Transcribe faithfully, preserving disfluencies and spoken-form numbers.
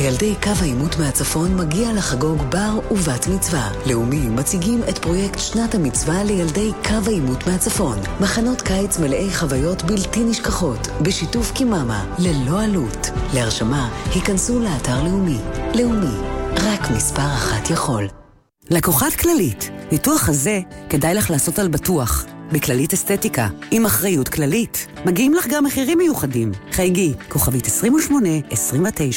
לילדי קו העימות מהצפון מגיע לחגוג בר ובת מצווה. לאומי מציגים את פרויקט שנת המצווה לילדי קו העימות מהצפון. מחנות קיץ מלאי חוויות בלתי נשכחות, בשיתוף קיממה, ללא עלות. להרשמה, היכנסו לאתר לאומי. לאומי, רק מספר אחת יכול. לקוחת כללית, ניתוח הזה כדאי לך לעשות על בטוח. בכללית אסתטיקה, עם אחריות כללית. מגיעים לך גם מחירים מיוחדים. חייגי, כוכבית עשרים ושמונה עשרים ותשע.